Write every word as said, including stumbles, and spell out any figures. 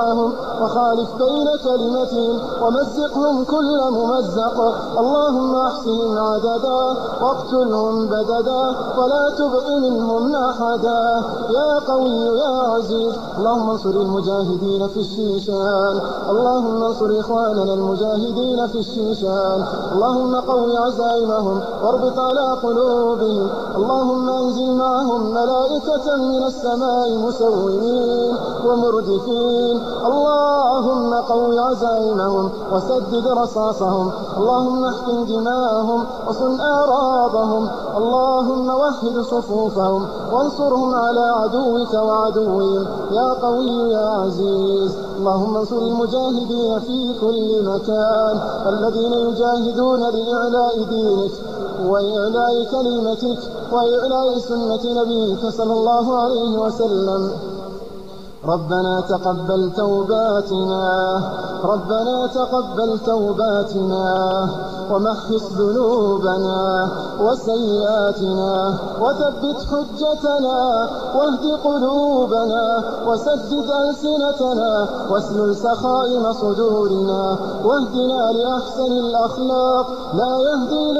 وخالف بين كلمتهم ومزقهم كل ممزق. اللهم احصهم عددا واقتلهم بددا ولا تبق منهم أحدا. يا قوي يا عزيز اللهم انصر المجاهدين في الشيشان. اللهم انصر إخواننا المجاهدين في الشيشان. اللهم قوي عزائمهم واربط على قلوبهم. اللهم انزل معهم ملائكة من السماء مسومين ومردفين. اللهم قوي عزائمهم وسدد رصاصهم. اللهم احقن دماءهم وصن أعراضهم. اللهم وحد صفوفهم وانصرهم على عدوك وعدوهم. يا قوي يا عزيز اللهم انصر المجاهدين في كل مكان الذين يجاهدون لإعلاء دينك وإعلاء كلمتك وإعلاء سنة نبيك صلى الله عليه وسلم. ربنا تقبل توباتنا ربنا تقبل توباتنا ومحص ذنوبنا وسيئاتنا وثبت حجتنا واهد قلوبنا وسدد ألسنتنا واسلل سخائم صدورنا واهدنا لأحسن الأخلاق. لا يهدي